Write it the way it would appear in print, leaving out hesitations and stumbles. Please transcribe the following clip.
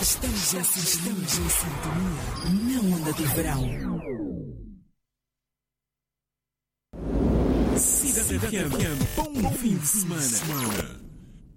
Estamos em sintonia, na onda do verão. Cidade FM, bom fim de semana.